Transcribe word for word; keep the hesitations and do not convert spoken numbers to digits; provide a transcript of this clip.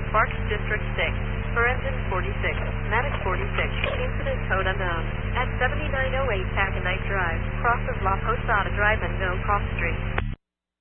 Sparks District six. For engine forty-six, Matic forty-six, incident code unknown. At seventy-nine oh eight Taconite Drive, cross of La Posada Drive and Go Cross Street.